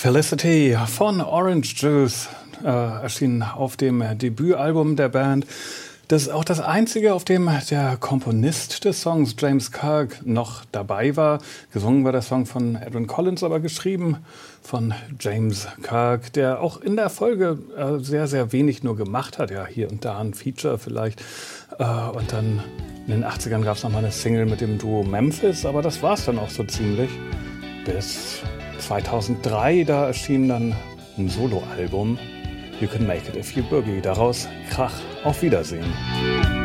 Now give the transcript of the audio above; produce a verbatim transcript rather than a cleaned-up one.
Felicity von Orange Juice äh, erschien auf dem Debütalbum der Band. Das ist auch das einzige, auf dem der Komponist des Songs, James Kirk, noch dabei war. Gesungen war der Song von Edwyn Collins, aber geschrieben von James Kirk, der auch in der Folge äh, sehr, sehr wenig nur gemacht hat. Ja, hier und da ein Feature vielleicht. Äh, und dann in den achtzigern gab es nochmal eine Single mit dem Duo Memphis, aber das war es dann auch so ziemlich. Bis zweitausenddrei, da erschien dann ein Soloalbum, You Can Make It If You Boogie. Daraus Krach, auf Wiedersehen.